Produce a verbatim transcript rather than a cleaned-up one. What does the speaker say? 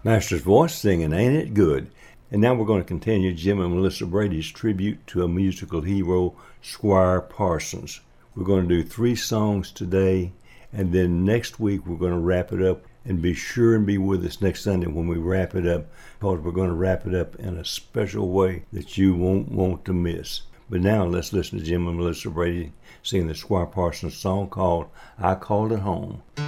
Master's Voice singing Ain't It Good? And now we're going to continue Jim and Melissa Brady's tribute to a musical hero, Squire Parsons. We're going to do three songs today, and then next week we're going to wrap it up. And be sure and be with us next Sunday when we wrap it up, because we're going to wrap it up in a special way that you won't want to miss. But now let's listen to Jim and Melissa Brady sing the Squire Parsons song called I Called It Home.